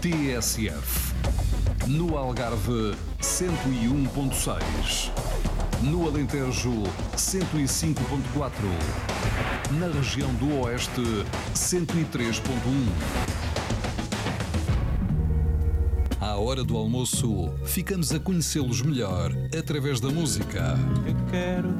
TSF. No Algarve, 101.6. No Alentejo, 105.4. Na região do Oeste, 103.1. À hora do almoço, ficamos a conhecê-los melhor através da música. Eu quero